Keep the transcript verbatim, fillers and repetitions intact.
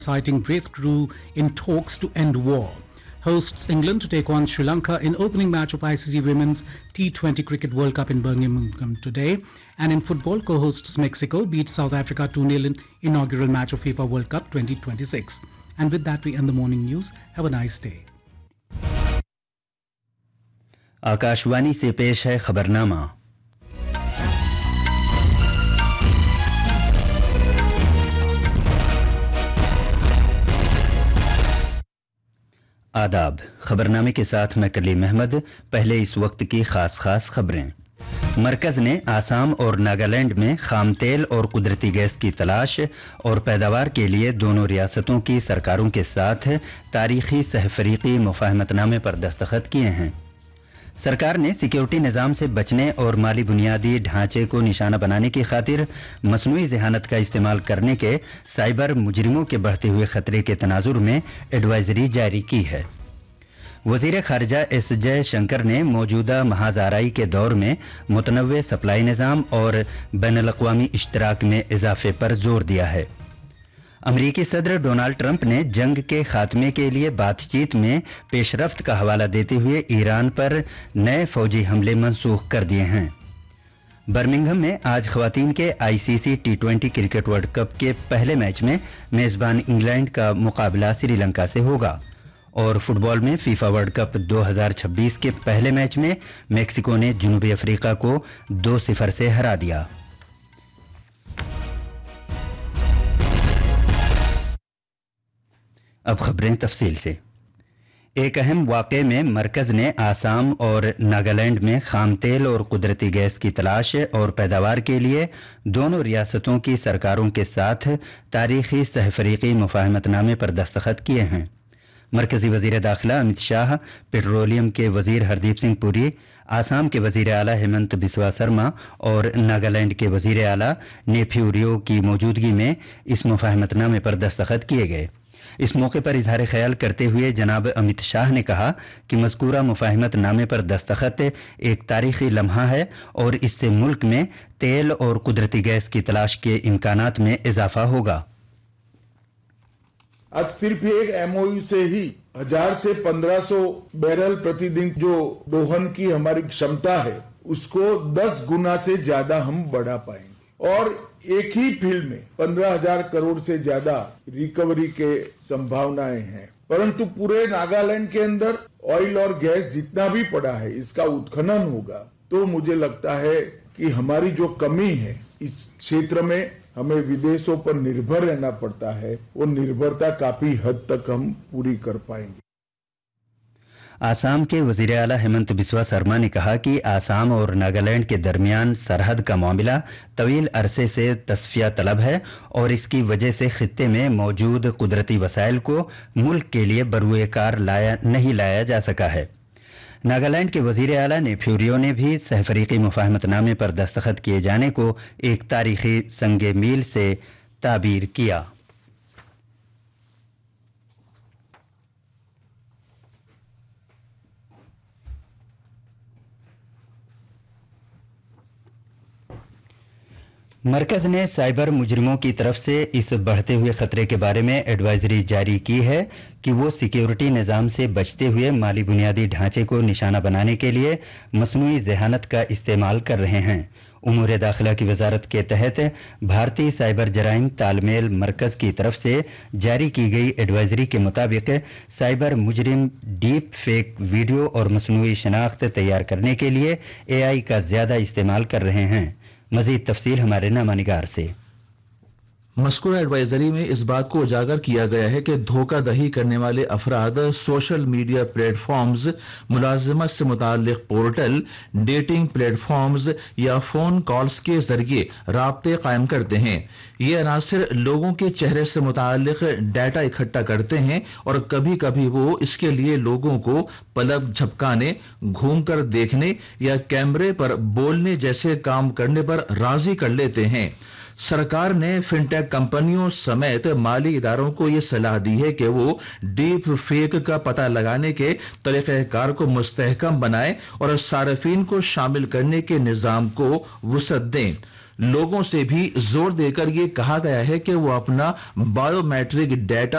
citing breakthrough in talks to end war. Hosts England to take on Sri Lanka in opening match of I C C Women's T twenty Cricket World Cup in Birmingham today. And in football, co-hosts Mexico beat South Africa two nil in inaugural match of FIFA World Cup twenty twenty-six. And with that, we end the morning news. Have a nice day. Akashvani से पेश है खबरनामा। आदाब। खबरनामे के साथ मैं कलीम अहमद। पहले इस वक्त की खास खास खबरें। मरकज ने आसाम और नागालैंड में खाम तेल और कुदरती गैस की तलाश और पैदावार के लिए दोनों रियासतों की सरकारों के साथ तारीखी सहफरीकी मुफाहमतनामे पर दस्तखत किए हैं। सरकार ने सिक्योरिटी निज़ाम से बचने और माली बुनियादी ढांचे को निशाना बनाने की खातिर मसनूई ज़हानत का इस्तेमाल करने के साइबर मुजरिमों के बढ़ते हुए खतरे के तनाजुर में एडवाइजरी जारी की है। वज़ीर ख़ारिजा एस जय शंकर ने मौजूदा महाज़ाराई के दौर में मुतनव्वे सप्लाई निज़ाम और बैनुल-अक़वामी इश्तराक में इजाफे पर जोर दिया है। अमरीकी सदर डोनाल्ड ट्रंप ने जंग के खात्मे के लिए बातचीत में पेशरफ्त का हवाला देते हुए ईरान पर नए फौजी हमले मनसूख कर दिए हैं। बर्मिंघम में आज ख़वातीन के ICC T twenty cricket world cup के पहले मैच में मेज़बान इंग्लैंड का मुकाबला श्रीलंका से होगा और फुटबॉल में फीफा वर्ल्ड कप दो हज़ार छब्बीस के पहले मैच में मेक्सिको ने जनूबी अफ्रीका को दो सिफर से हरा दिया। अब खबरें तफसील से। एक अहम वाक़े में मरकज़ ने आसाम और नागालैंड में खाम तेल और कुदरती गैस की तलाश और पैदावार के लिए दोनों रियासतों की सरकारों के साथ तारीखी सहफरीकी मुफाहमतनामे पर दस्तखत किए हैं। मरकज़ी वज़ीर दाखिला अमित शाह, पेट्रोलियम के वज़ीर हरदीप सिंह पुरी, आसाम के वज़ीर आला हेमंत बिस्वा शर्मा और नागालैंड के वज़ीर आला नेफ्यू रियो की मौजूदगी में इस मुफाहमतनामे पर दस्तखत किए गए। इस मौके पर इजहार ख्याल करते हुए जनाब अमित शाह ने कहा कि मज़कूरा मुफाहमत नामे पर दस्तखत एक तारीखी लम्हा है और इससे मुल्क में तेल और कुदरती गैस की तलाश के इम्कानात में इजाफा होगा। आज सिर्फ एक एमओयू से ही हजार से पंद्रह सौ बैरल प्रतिदिन जो दोहन की हमारी क्षमता है उसको दस गुना से ज्यादा हम बढ़ा पाएंगे और एक ही फील्ड में पंद्रह हजार करोड़ से ज्यादा रिकवरी के संभावनाएं हैं। परंतु पूरे नागालैंड के अंदर ऑयल और गैस जितना भी पड़ा है इसका उत्खनन होगा तो मुझे लगता है कि हमारी जो कमी है इस क्षेत्र में हमें विदेशों पर निर्भर रहना पड़ता है, वो निर्भरता काफी हद तक हम पूरी कर पाएंगे। आसाम के वज़ीर आला हेमंत बिस्वा शर्मा ने कहा कि आसाम और नागालैंड के दरमियान सरहद का मामला तवील अरसे से तस्फिया तलब है और इसकी वजह से खित्ते में मौजूद कुदरती वसाइल को मुल्क के लिए बरूए कार लाया नहीं लाया जा सका है। नागालैंड के वज़ीर आला नेफ्यू रियो ने भी सहफरीकी मुफाहमतनामे पर दस्तखत किए जाने को एक तारीखी संगे मील से ताबीर किया। मरकज़ ने साइबर मुजरिमों की तरफ से इस बढ़ते हुए खतरे के बारे में एडवाइजरी जारी की है कि वो सिक्योरिटी निज़ाम से बचते हुए माली बुनियादी ढांचे को निशाना बनाने के लिए मसनूई ज़हानत का इस्तेमाल कर रहे हैं। उमूर दाखिला की वजारत के तहत भारतीय साइबर जराइम तालमेल मरकज़ की तरफ से जारी की गई एडवाइजरी के मुताबिक साइबर मुजरिम डीप फेक वीडियो और मसनूई शनाख्त तैयार करने के लिए ए आई का ज़्यादा इस्तेमाल कर रहे हैं। मज़ीद तफसील हमारे नामानिगार से। मज़कूरा एडवाइजरी में इस बात को उजागर किया गया है कि धोखाधड़ी करने वाले अफराद सोशल मीडिया प्लेटफॉर्म्स, मुलाजमत से मुताल्लिक पोर्टल, डेटिंग प्लेटफॉर्म्स या फ़ोन कॉल्स के जरिए राब्ते कायम करते हैं। ये अनासिर लोगों के चेहरे से मुताल्लिक डाटा इकट्ठा करते हैं और कभी कभी वो इसके लिए लोगों को पलक झपकाने, घूमकर देखने या कैमरे पर बोलने जैसे काम करने पर राजी कर लेते हैं। सरकार ने फिनटेक कंपनियों समेत माली इदारों को यह सलाह दी है कि वो डीप फेक का पता लगाने के तरीक़ेकार को मुस्तहकम बनाएं और सार्फिन को शामिल करने के निज़ाम को वुसअत दें। लोगों से भी जोर देकर यह कहा गया है कि वो अपना बायोमेट्रिक डेटा